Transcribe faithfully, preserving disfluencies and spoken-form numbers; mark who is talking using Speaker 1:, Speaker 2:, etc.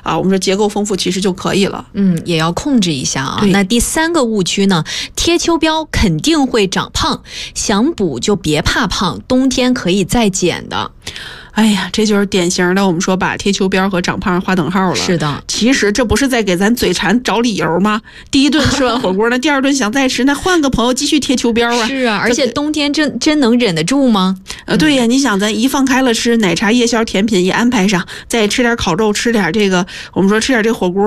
Speaker 1: 啊，我们说结构丰富其实就可以了。
Speaker 2: 嗯，也要控制一下啊。那第三个误区呢，贴秋膘肯定会长胖，想补就别怕胖，冬天可以再减的。
Speaker 1: 哎呀，这就是典型的我们说把贴秋膘和长胖划等号了。
Speaker 2: 是的，
Speaker 1: 其实这不是在给咱嘴馋找理由吗？第一顿吃完火锅呢，第二顿想再吃，那换个朋友继续贴秋膘啊。
Speaker 2: 是啊，而且冬天真真能忍得住吗？
Speaker 1: 呃，对呀，你想咱一放开了吃，奶茶、夜宵、甜品也安排上，再吃点烤肉，吃点这个我们说吃点这火锅。